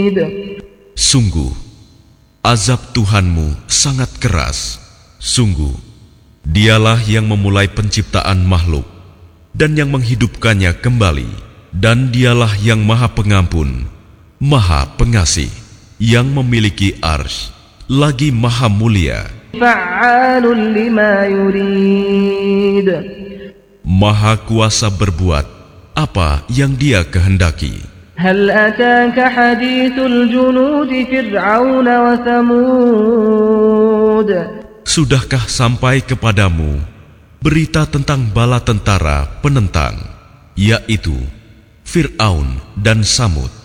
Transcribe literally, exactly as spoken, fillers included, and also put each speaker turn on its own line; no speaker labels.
Sungguh, azab Tuhanmu sangat keras. Sungguh, Dialah yang memulai penciptaan makhluk dan yang menghidupkannya kembali, dan Dialah yang Maha Pengampun, Maha Pengasih, yang memiliki arsy, lagi Maha Mulia.
Fa'alun lima yurid.
Maha kuasa berbuat apa yang Dia kehendaki.
Hal ataka hadithul junudi Fir'aun wa Thamud.
Sudahkah sampai kepadamu berita tentang bala tentara penentang, yaitu Fir'aun dan Samud?